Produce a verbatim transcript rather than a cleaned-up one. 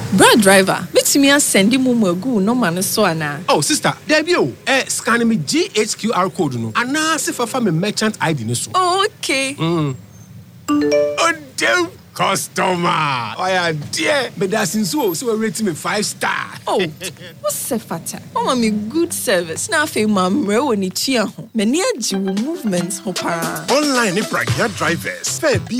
Brad driver, meet me and send him a go no man so ana. Oh, sister, there be oh, eh, scan me G H Q R code no. And now see for me merchant I D no so. Oh, okay. Mm. Oh, damn customer. Oh yeah, dear. But that's in so so rate me five star. Oh, what's the fata? Oh, me good service. Now fe mam rewo ni chia ho. Me ni aji movements ho para. Online ni pragya drivers. Fair